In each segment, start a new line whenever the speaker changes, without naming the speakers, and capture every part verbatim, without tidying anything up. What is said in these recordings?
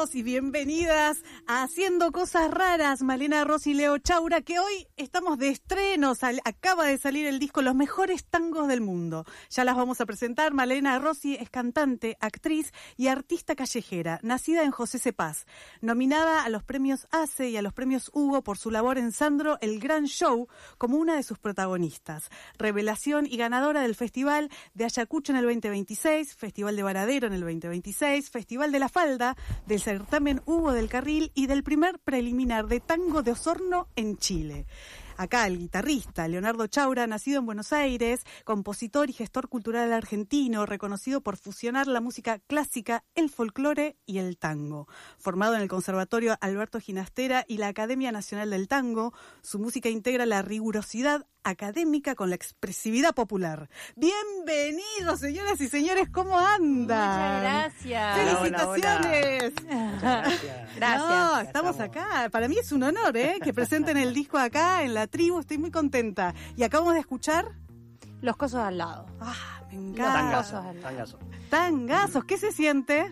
Bienvenidos y bienvenidas a Haciendo Cosas Raras, Malena Rossi y Leo Chaura, que hoy estamos de estreno. Sal, acaba de salir el disco Los Mejores Tangos del Mundo. Ya las vamos a presentar. Malena Rossi es cantante, actriz y artista callejera, nacida en José Cepaz, nominada a los premios A C E y a los premios Hugo por su labor en Sandro el Gran Show como una de sus protagonistas. Revelación y ganadora del Festival de Ayacucho en el veinte veintiséis, Festival de Varadero en el veinte veintiséis, Festival de la Falda, del certamen Hugo del Carril y del primer preliminar de Tango de Osorno en Chile. Acá el guitarrista Leonardo Chaura, nacido en Buenos Aires, compositor y gestor cultural argentino, reconocido por fusionar la música clásica, el folclore y el tango. Formado en el Conservatorio Alberto Ginastera y la Academia Nacional del Tango, su música integra la rigurosidad académica con la expresividad popular. Bienvenidos, señoras y señores, ¿cómo andan?
Muchas gracias.
¡Felicitaciones!
Hola, hola. Muchas gracias. Gracias.
No, estamos acá. Para mí es un honor, ¿eh? Que presenten el disco acá en la tribu. Estoy muy contenta. Y acabamos de escuchar
Los Cosos al Lado.
Ah, me encanta.
Los Cosos al Lado.
Tangazos.
Tangazos, ¿qué se siente?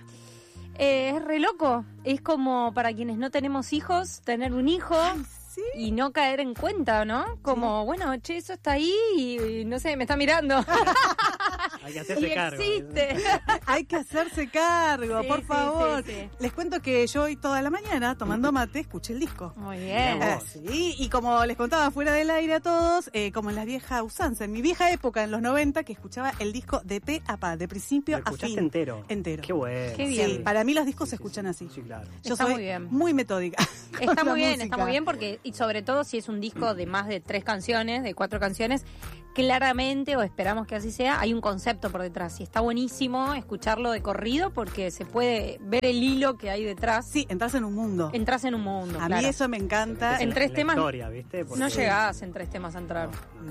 Eh, es re loco. Es como para quienes no tenemos hijos, tener un hijo.
Ay, sí.
Y no caer en cuenta, ¿no? Como, sí. Bueno, che, eso está ahí y no sé, me está mirando.
Hay que hacerse
y
cargo.
Existe.
Hay que hacerse cargo,
Sí,
por
sí,
favor.
sí, sí.
Les cuento que yo hoy toda la mañana, tomando mate, escuché el disco.
Muy bien.
Ah, sí, y como les contaba fuera del aire a todos, eh, como en la vieja usanza, en mi vieja época, en los noventa, que escuchaba el disco de pe a pa, de principio
¿Lo
a
escuchaste
fin.
entero?
Entero.
Qué bueno.
Qué bien.
Sí, para mí los discos
Sí,
se
sí,
escuchan
sí.
así.
Sí, claro.
Yo
Está
soy
muy bien.
muy metódica.
Está
con la
muy bien,
música.
está muy bien porque, y sobre todo si es un disco de más de tres canciones, de cuatro canciones, claramente, o esperamos que así sea, hay un concepto por detrás. Y está buenísimo escucharlo de corrido porque se puede ver el hilo que hay detrás.
Sí, entras en un mundo.
Entras en un mundo.
A
claro.
mí eso me encanta.
En
La-
tres
la
temas
historia, ¿viste? Porque-
No llegás en tres temas a entrar.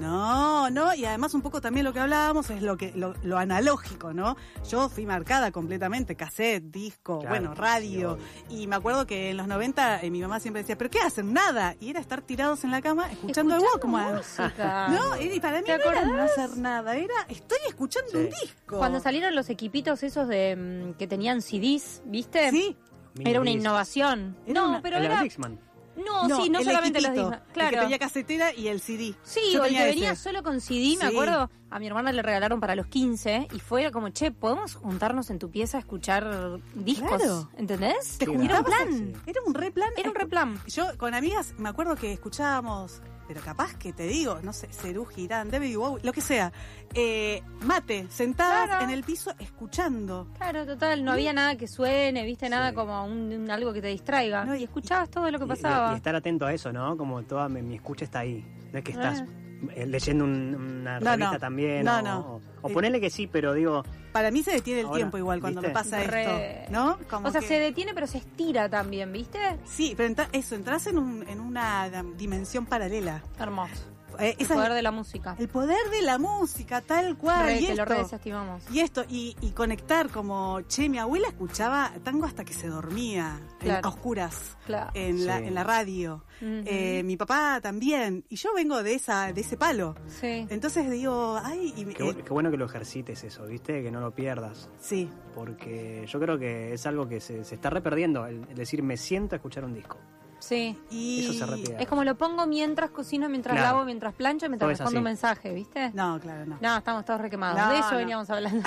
No, no, y además un poco también lo que hablábamos es lo que lo, lo analógico, ¿no? Yo fui marcada completamente, cassette, disco,
Claro,
bueno, radio,
sí,
y me acuerdo que en los noventa eh, mi mamá siempre decía, ¿pero qué hacen? Nada, y era estar tirados en la cama escuchando, el Walkman.
música.
No, y para mí
¿Te
no era
acordás?
no hacer nada, era estoy escuchando
Sí.
un disco.
Cuando salieron los equipitos esos de mm, que tenían C Ds, ¿viste?
Sí,
Era una
Mini disc.
innovación.
Era
no,
una-
pero
El
era...
Dixman.
No, sí, no
el
solamente los
equipito,
Discman.
el
Claro.
que tenía casetera y el C D.
Sí,
Yo
o el
tenía
que
ese.
venía solo con C D, me
Sí.
acuerdo, a mi hermana le regalaron para los quince y fue era como, che, ¿podemos juntarnos en tu pieza a escuchar discos?
Claro.
¿Entendés?
Te
Sí,
Era un
juntabas,
plan.
sí.
Era un re plan.
Era un re plan.
Yo con amigas me acuerdo que escuchábamos, pero capaz que te digo, no sé, Serú Girán, David Bowie, lo que sea, eh, mate, sentadas
Claro.
en el piso escuchando.
Claro, total, no había nada que suene, viste, nada
Sí.
como un, un- algo que te distraiga.
No,
y
y-
escuchabas todo lo que
Y-
pasaba.
Y, y estar atento a eso, ¿no? Como toda mi, mi escucha está ahí. No es que estás
Ah.
eh, leyendo un- una
No,
revista
no.
también.
No,
o,
no.
O, o ponele que sí, pero digo,
Para mí se detiene el
Ahora,
tiempo igual cuando
¿viste?
me pasa
Re-
esto, ¿no? Como
O sea,
que-
se detiene pero se estira también, ¿viste?
Sí, pero entra- eso, entras en, un, en una um, dimensión paralela.
Hermoso.
Eh,
El
esa-
poder de la música.
el poder de la música, tal cual.
Re,
y
que lo
esto-
re desestimamos.
Y esto, y, y conectar como, che, mi abuela escuchaba tango hasta que se dormía, en-
Claro.
a oscuras,
Claro.
en, la,
Sí.
en la radio.
Ujú.
Eh, mi papá también, y yo vengo de esa de ese palo.
Sí.
Entonces digo, ay, y,
qué,
eh,
bu- qué bueno que lo ejercites eso, ¿viste? Que no lo pierdas.
sí,
Porque yo creo que es algo que se, se está re perdiendo, el, el decir me siento a escuchar un disco.
Sí.
y...
Eso se repierde.
Es como lo pongo mientras cocino, mientras
Claro.
lavo, mientras plancho, mientras
Todo es
respondo un
así.
mensaje, ¿viste?
No, claro, no.
No, estamos todos requemados.
No,
de eso
no.
veníamos hablando.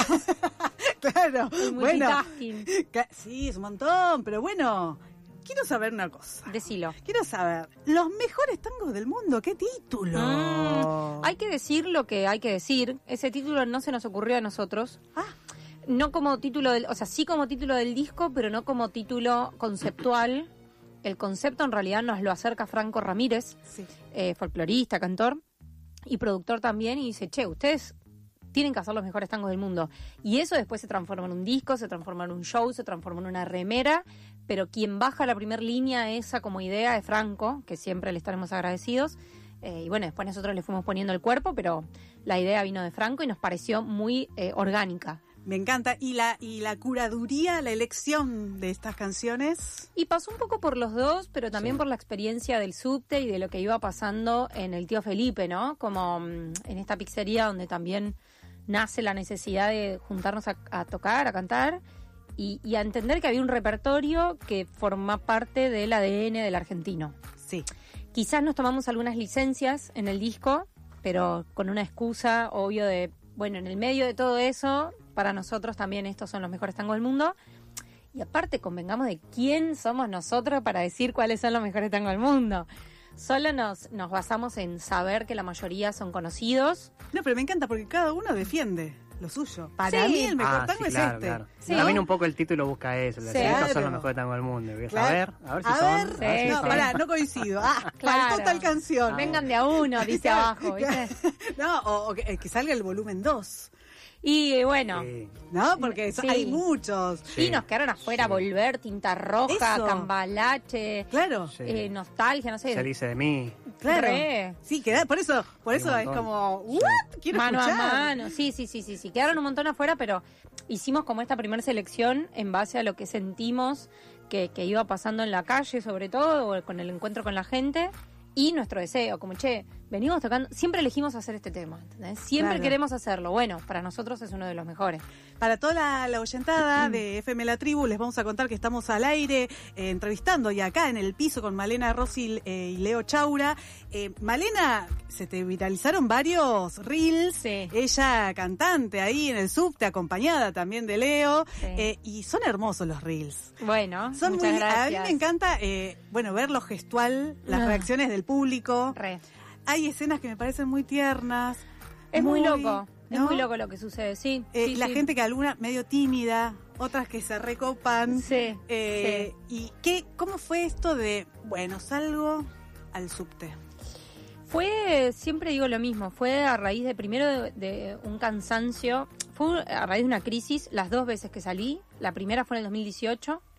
Claro,
El
bueno,
multitasking.
ca- sí, es un montón, pero bueno, quiero saber una cosa.
Decilo.
Quiero saber, los mejores tangos del mundo, ¿qué título?
Mm, hay que decir lo que hay que decir. Ese título no se nos ocurrió a nosotros.
Ah,
No como título del, o sea, sí como título del disco, pero no como título conceptual. El concepto en realidad nos lo acerca Franco Ramírez,
sí.
eh, folclorista, cantor y productor también, y dice, che, ustedes tienen que hacer los mejores tangos del mundo. Y eso después se transforma en un disco, se transforma en un show, se transforma en una remera, pero quien baja la primera línea esa como idea es Franco, que siempre le estaremos agradecidos. Eh, y bueno, después nosotros le fuimos poniendo el cuerpo, pero la idea vino de Franco y nos pareció muy eh, orgánica.
Me encanta. ¿Y la, y la curaduría, la elección de estas canciones?
Y pasó un poco por los dos, pero también
Sí.
por la experiencia del subte y de lo que iba pasando en el Tío Felipe, ¿no? Como mm, en esta pizzería donde también nace la necesidad de juntarnos a, a tocar, a cantar. y, y a entender que había un repertorio que forma parte del A D N del argentino.
Sí.
Quizás nos tomamos algunas licencias en el disco, pero con una excusa, obvio, de, bueno, en el medio de todo eso, para nosotros también estos son los mejores tangos del mundo. Y aparte, convengamos de quién somos nosotros para decir cuáles son los mejores tangos del mundo. Solo nos, nos basamos en saber que la mayoría son conocidos.
No, pero me encanta porque cada uno defiende lo suyo. Para
Sí.
mí el mejor
Ah,
tango
sí,
es
claro,
este.
claro.
Sí.
También un poco el título busca eso.
Sí.
Decir, estos son
Claro.
los mejores tangos del mundo. Y
Claro.
A ver, a ver si
A
son.
ver,
a ver si
sí,
no,
son.
pará, no coincido. Ah,
Claro.
faltó tal canción.
Vengan de a uno, dice abajo, ¿viste?
No, o, o que, que salga el volumen dos,
Y eh, bueno,
Sí.
¿no? Porque so-
Sí.
hay muchos.
Sí.
y nos quedaron afuera
Sí.
Volver, Tinta Roja,
Eso.
Cambalache,
Claro,
Sí.
eh, Nostalgia, no sé.
Se dice de mí.
claro.
Re.
Sí, queda, por eso, por
Hay
eso
un
es
montón.
como,
Sí.
¿what? Quiero
Mano
escuchar.
a mano, sí, sí, sí, sí, sí. Quedaron un montón afuera, pero hicimos como esta primera selección en base a lo que sentimos que, que iba pasando en la calle, sobre todo, o con el encuentro con la gente, y nuestro deseo, como, che, venimos tocando, siempre elegimos hacer este tema, ¿entendés? Siempre
Claro.
queremos hacerlo. Bueno, para nosotros es uno de los mejores.
Para toda la, la oyentada de F M La Tribu, les vamos a contar que estamos al aire eh, entrevistando y acá en el piso con Malena Rossi eh, y Leo Chaura. Eh, Malena, se te viralizaron varios reels.
Sí.
Ella cantante ahí en el subte, acompañada también de Leo.
Sí.
Eh, y son hermosos los reels.
Bueno,
Son
muchas
muy, a mí
gracias.
me encanta, eh, bueno, ver lo gestual, las
Ah.
reacciones del público.
Re.
Hay escenas que me parecen muy tiernas.
Es muy, loco, es
¿no?
muy loco lo que sucede, sí.
Eh,
sí,
la
sí.
gente que alguna medio tímida, otras que se recopan.
Sí,
Eh, ¿Y qué, cómo fue esto de, bueno, salgo al subte?
Fue, siempre digo lo mismo, fue a raíz de primero de, de un cansancio, fue a raíz de una crisis las dos veces que salí. La primera fue en el dos mil dieciocho,